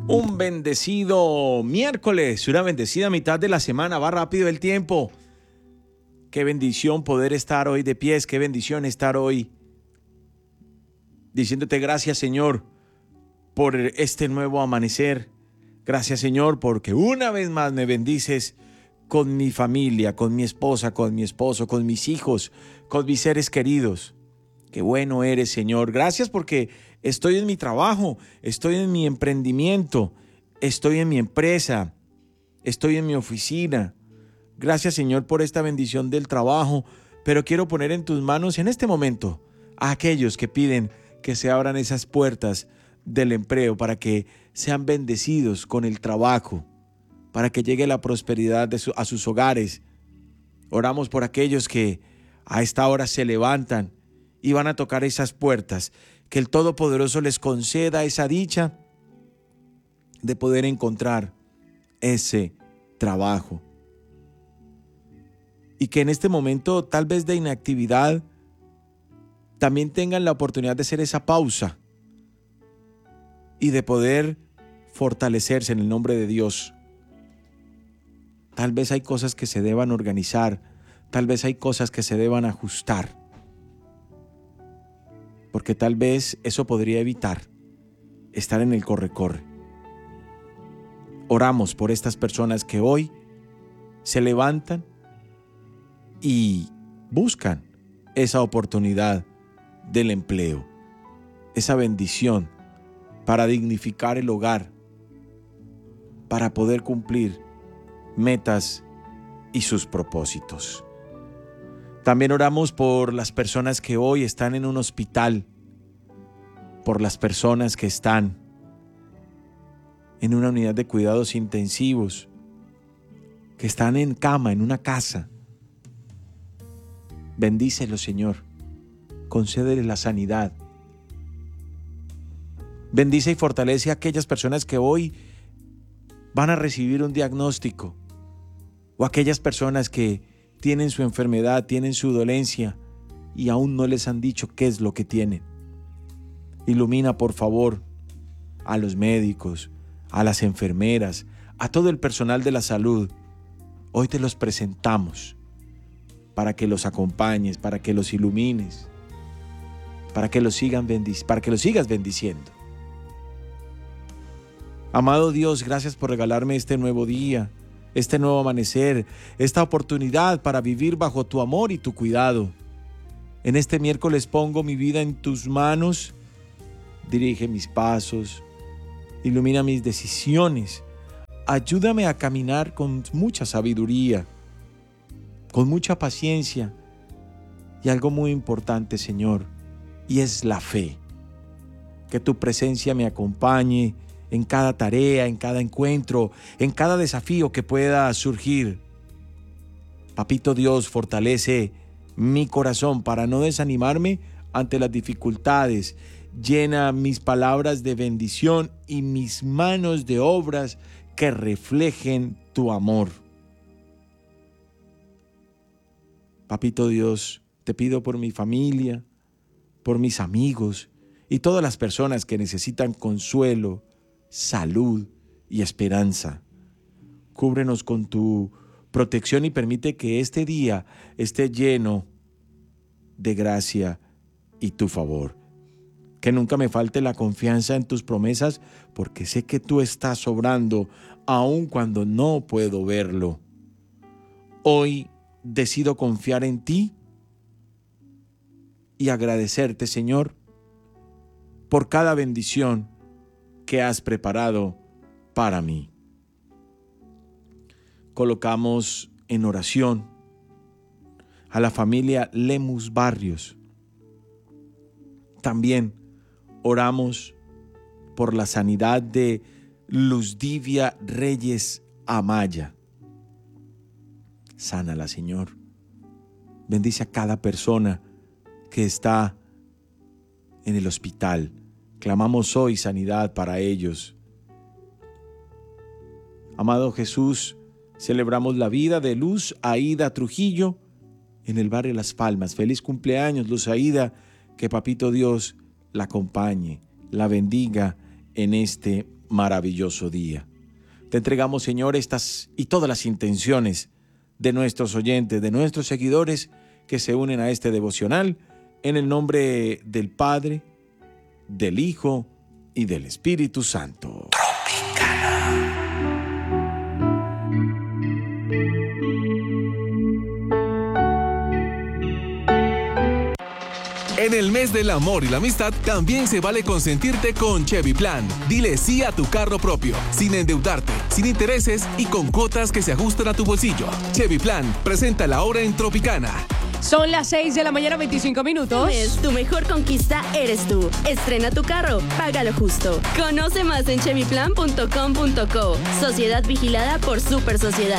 Un bendecido miércoles, una bendecida mitad de la semana. Va rápido el tiempo. Qué bendición poder estar hoy de pies. Qué bendición estar hoy diciéndote gracias, Señor, por este nuevo amanecer. Gracias, Señor, porque una vez más me bendices con mi familia, con mi esposa, con mi esposo, con mis hijos, con mis seres queridos. Qué bueno eres, Señor. Gracias porque estoy en mi trabajo, estoy en mi emprendimiento, estoy en mi empresa, estoy en mi oficina. Gracias, Señor, por esta bendición del trabajo, pero quiero poner en tus manos en este momento a aquellos que piden que se abran esas puertas del empleo para que sean bendecidos con el trabajo, para que llegue la prosperidad a sus hogares. Oramos por aquellos que a esta hora se levantan y van a tocar esas puertas, que el Todopoderoso les conceda esa dicha de poder encontrar ese trabajo. Y que en este momento, tal vez de inactividad, también tengan la oportunidad de hacer esa pausa y de poder fortalecerse en el nombre de Dios. Tal vez hay cosas que se deban organizar, tal vez hay cosas que se deban ajustar, porque tal vez eso podría evitar estar en el corre-corre. Oramos por estas personas que hoy se levantan y buscan esa oportunidad del empleo, esa bendición para dignificar el hogar, para poder cumplir metas y sus propósitos. También oramos por las personas que hoy están en un hospital, por las personas que están en una unidad de cuidados intensivos, que están en cama, en una casa. Bendícelos, Señor. Concédele la sanidad. Bendice y fortalece a aquellas personas que hoy van a recibir un diagnóstico, o aquellas personas que tienen su enfermedad, tienen su dolencia y aún no les han dicho qué es lo que tienen. Ilumina, por favor, a los médicos, a las enfermeras, a todo el personal de la salud. Hoy te los presentamos para que los acompañes, para que los ilumines, para que los sigas bendiciendo. Amado Dios, gracias por regalarme este nuevo día, este nuevo amanecer, esta oportunidad para vivir bajo tu amor y tu cuidado. En este miércoles pongo mi vida en tus manos. Dirige mis pasos, ilumina mis decisiones. Ayúdame a caminar con mucha sabiduría, con mucha paciencia y algo muy importante, Señor, y es la fe. Que tu presencia me acompañe en cada tarea, en cada encuentro, en cada desafío que pueda surgir. Papito Dios, fortalece mi corazón para no desanimarme ante las dificultades. Llena mis palabras de bendición y mis manos de obras que reflejen tu amor. Papito Dios, te pido por mi familia, por mis amigos y todas las personas que necesitan consuelo, salud y esperanza. Cúbrenos con tu protección y permite que este día esté lleno de gracia y tu favor. Que nunca me falte la confianza en tus promesas, porque sé que tú estás obrando aun cuando no puedo verlo. Hoy decido confiar en ti y agradecerte, Señor, por cada bendición que has preparado para mí. Colocamos en oración a la familia Lemus Barrios. También oramos por la sanidad de Luzdivia Reyes Amaya. Sánala, Señor. Bendice a cada persona que está en el hospital. Clamamos hoy sanidad para ellos. Amado Jesús, celebramos la vida de Luz Aida Trujillo en el barrio Las Palmas. Feliz cumpleaños, Luz Aida. Que Papito Dios la acompañe, la bendiga en este maravilloso día. Te entregamos, Señor, estas y todas las intenciones de nuestros oyentes, de nuestros seguidores que se unen a este devocional, en el nombre del Padre, del Hijo y del Espíritu Santo. En el mes del amor y la amistad también se vale consentirte con Chevy Plan. Dile sí a tu carro propio, sin endeudarte, sin intereses y con cuotas que se ajustan a tu bolsillo. Chevy Plan presenta la hora en Tropicana. Son las 6 de la mañana, 25 minutos. Tu mejor conquista eres tú. Estrena tu carro, págalo justo. Conoce más en chevyplan.com.co. Sociedad vigilada por Super Sociedad.